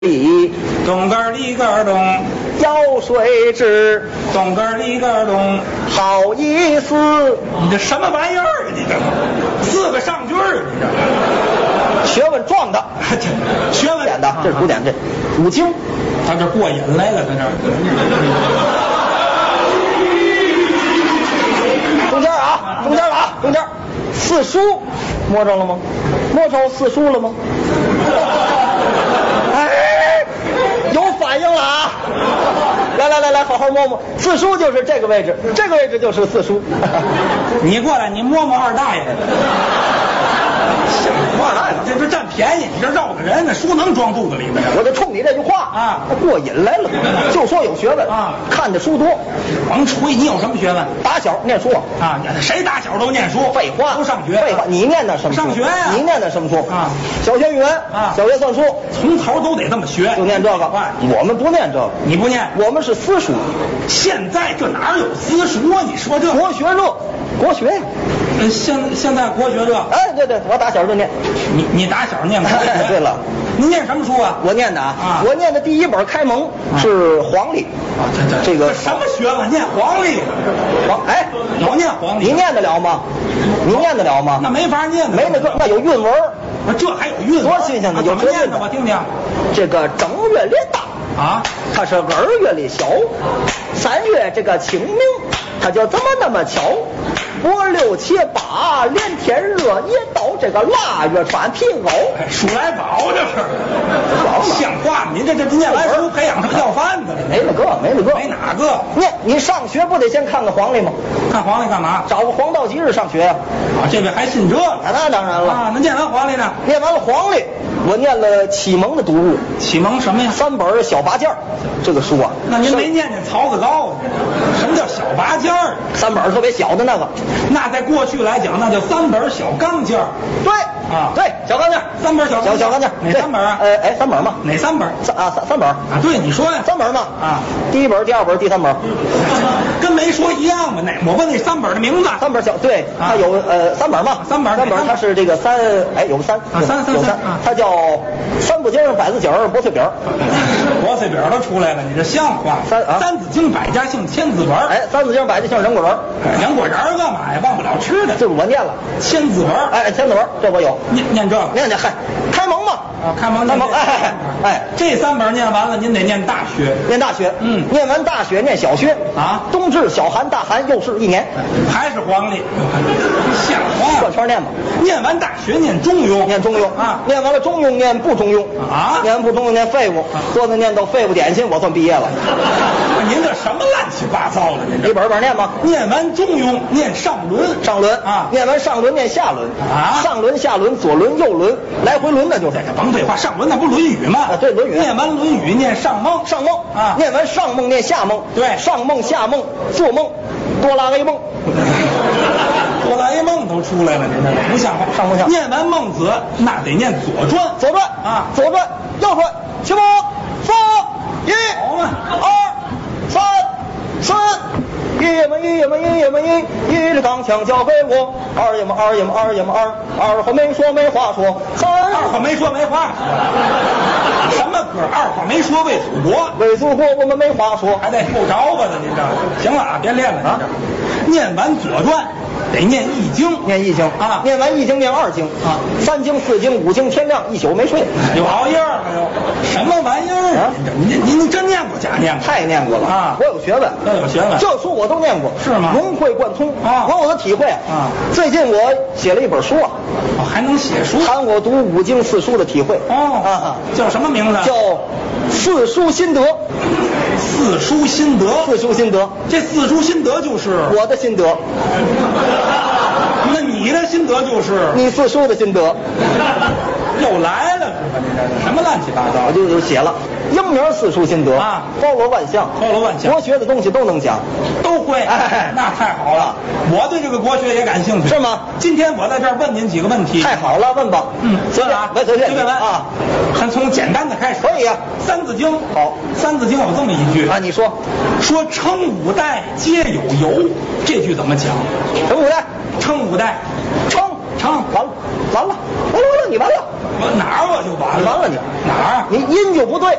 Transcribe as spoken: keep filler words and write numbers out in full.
里东根里根东， 腰水直， 东根里根东， 好意思。 你这什么玩意儿啊？你这四个上句儿啊？你这学问壮的， 这学问古典的，这是古典，这五经。 他这过瘾来了，在这儿。 中间啊，中间了啊，中间。四书摸着了吗？摸着四书了吗？哎，有反应了啊！来来来来，好好摸摸。四书就是这个位置，这个位置就是四书。 你过来，你摸摸二大爷。 摸二大爷， 这这占便宜，你这绕个人，那书能装肚子里吗？ 我就冲你这句话啊， 过瘾来了。就说有学问啊， 看的书多。 甭吹，你有什么学问？ 打小念书啊，谁打小都念书？ 废话， 都上学。 废话，你念的什么书？ 上学呀。 你念的什么书？ 啊， 小学语文啊， 小学算术， 从头都得这么学。 就念这个。我们不念这个。 你不念？ 我们是私塾。 现在这哪有私塾啊？你说这国学热，国学呀。 呃，现现在国学热。 哎，对对，我打小就念。 你你打小念国学？ 对了， 你念什么书啊？ 我念的啊， 啊我念的第一本开蒙是黄历。 啊，这这这个什么学问？念黄历？ 黄哎， 老念黄历？ 你念得了吗？你念得了吗？ 那没法念的。 没那个，那有韵文。 啊，这还有韵文？ 多新鲜呢！有怎么念的？我听听。 这个正月里大啊， 它是二月里小，三月这个清明，它就怎么那么巧？五六七八连天热，一到这个腊月穿皮袄。 数来宝这是，像话吗？您这这念完书培养成要饭的了？ 没那个，没那个， 没哪个。 你你上学不得先看个黄历吗？ 看黄历干嘛？ 找个黄道吉日上学呀。 啊，这位还信这个？ 那当然了。 啊，那念完黄历呢？ 念完了黄历，我念了启蒙的读物。 启蒙什么呀？ 三本小八件这个书啊。 那您没念念曹子高啊？什么叫小八件儿？ 三本特别小的那个。 那在过去来讲，那叫三本小钢件儿。 对啊， 对，小钢件， 三本小小小钢件， 哪三本啊？ 呃，哎，三本嘛。 哪三本？ 三啊三三本啊？ 对，你说呀。 三本嘛。 啊， 第一本、第二本、第三本， 跟没说一样嘛。那我问那三本的名字。 三本小，对，它有呃三本嘛。 三本， 三本它是这个三，哎，有个三。 啊，三三有三，它叫三不经、百字经、薄脆饼。 薄脆饼都出来了，你这像话？ 三啊， 三字经、百家姓、千字文。 哎，三字经、百家姓、人果仁。 人果仁干嘛呀？忘不了吃的。 这我念了。 千字文。 哎，千字文，这我有。 念念这个。 念念，嗨，开蒙嘛。 啊，开蒙。 开蒙，哎哎， 这三本念完了，您得念大学。 念大学。 嗯。 念完大学，念小学。 啊。 冬至、小寒、大寒，又是一年。 还是黄历。像话。 转圈念吧。 念完大学，念中庸。 念中庸啊。 念完了中庸，念不中庸。 啊。 念完不中庸，念废物。做的念到废物点心，我算毕业了。 您这什么乱七八糟的？您一本本念吗？ 念完中庸，念上轮。 上轮啊。 念完上轮，念下轮。 啊。 上轮、下轮、左轮、右轮，来回轮的就是。 甭废话，上轮那不《论语》吗？ 啊，对，《论语》。 念完《论语》，念上梦。 上梦啊。 念完上梦，念下梦。 对。 上梦、下梦，做梦，哆啦 A 梦。 哆啦 A 梦都出来了，您这不像话。 上梦下。 念完孟子，那得念左传。 左传啊， 左传，右传，起步，三一，二三四。一爷们一爷们一爷们一，一支钢枪交给我。二爷们二爷们二爷们二，二话没说没话说。三二话没说没话说。什么歌？二话没说为祖国。 为祖国我们没话说。 还得够着吧呢？您这行了啊，别练了啊。念完左传。得念易经， 念易经啊， 念完易经念二经啊， 三经四经五经，天亮一宿没睡， 有熬夜了又，什么玩意儿啊？您您真念过假念过？ 太念过了啊！ 我有学问， 要有学问， 这书我都念过， 是吗？ 融会贯通啊！ 我有的体会啊！ 最近我写了一本书啊， 哦，还能写书， 谈我读五经四书的体会哦啊， 叫什么名字？ 叫四书心得。 四书心得， 四书心得， 这四书心得就是我的心得。 那你的心得就是你四书的心得。 又来了是吧？你这什么乱七八糟？ 我就就写了英名四书心得啊， 包罗万象， 包罗万象， 国学的东西都能讲， 都会。 哎， 那太好了，我对这个国学也感兴趣， 是吗？ 今天我在这儿问您几个问题。 太好了，问吧。 嗯， 随便啊， 来随便随便问啊。 先从简单的开始。 可以呀。 三字经。 好， 三字经有这么一句啊，你说， 说称五代皆有由，这句怎么讲？ 称五代， 称五代， 称称完了完了完了完了， 你完了。 我哪儿我就完了？ 完了你哪儿？ 你音就不对。